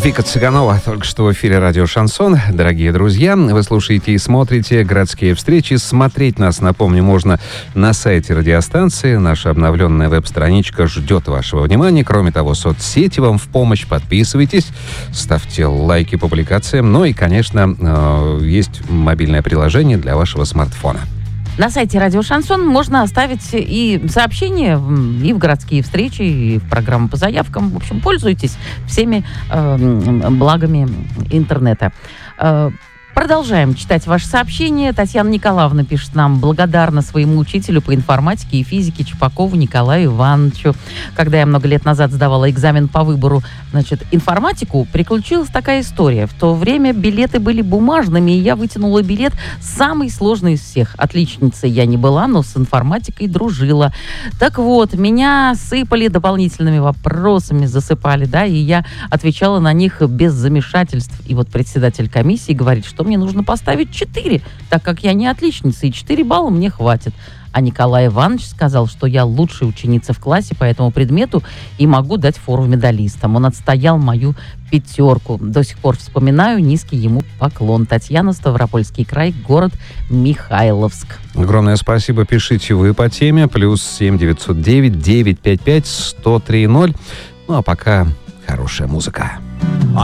Вика Цыганова только что в эфире радио «Шансон». Дорогие друзья, вы слушаете и смотрите «Городские встречи». Смотреть нас, напомню, можно на сайте радиостанции. Наша обновленная веб-страничка ждет вашего внимания. Кроме того, соцсети вам в помощь. Подписывайтесь, ставьте лайки публикациям. Ну и, конечно, есть мобильное приложение для вашего смартфона. На сайте «Радио Шансон» можно оставить и сообщения, и в городские встречи, и в программу по заявкам. В общем, пользуйтесь всеми благами интернета. Продолжаем читать ваши сообщения. Татьяна Николаевна пишет нам: благодарна своему учителю по информатике и физике Чупакову Николаю Ивановичу. Когда я много лет назад сдавала экзамен по выбору, информатику, приключилась такая история. В то время билеты были бумажными, и я вытянула билет самый сложный из всех. Отличницей я не была, но с информатикой дружила. Так вот, меня сыпали дополнительными вопросами, засыпали, да, и я отвечала на них без замешательств. И вот председатель комиссии говорит, что мне нужно поставить 4, так как я не отличница, и 4 балла мне хватит. А Николай Иванович сказал, что я лучшая ученица в классе по этому предмету и могу дать фору медалистам. Он отстоял мою 5. До сих пор вспоминаю, низкий ему поклон. Татьяна, Ставропольский край, город Михайловск. Огромное спасибо. Пишите вы по теме. +7 909 955 1030. Ну а пока хорошая музыка.